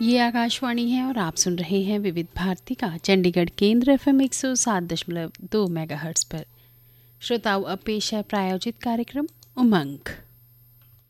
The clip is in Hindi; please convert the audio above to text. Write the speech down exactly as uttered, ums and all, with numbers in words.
ये आकाशवाणी है और आप सुन रहे हैं विविध भारती का चंडीगढ़ केंद्र एफ एम एक सौ सात दशमलव दो मेगाहर्ट्ज़ पर। श्रोताओं, अब पेश है प्रायोजित कार्यक्रम उमंग।